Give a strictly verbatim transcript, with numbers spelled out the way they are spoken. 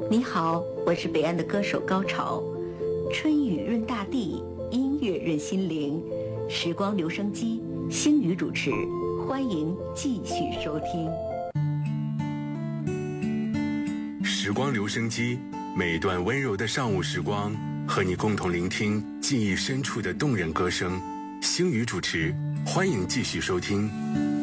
你好，我是北岸的歌手高潮。春雨润大地，音乐润心灵。时光留声机，星宇主持，欢迎继续收听。 时光留声机，每段温柔的上午时光，和你共同聆听记忆深处的动人歌声。星宇主持，欢迎继续收听。